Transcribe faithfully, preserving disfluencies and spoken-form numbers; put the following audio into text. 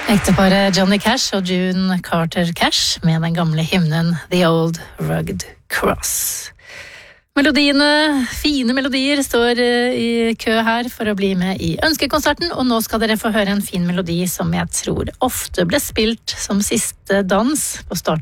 Ekteparet Johnny Cash og June Carter Cash med den gamle hymnen The Old Rugged Cross. Melodiene, fine melodier, står i kø her for å bli med i ønskekonserten, og nå skal dere få høre en fin melodi som jeg tror ofte ble spilt som siste dans på starten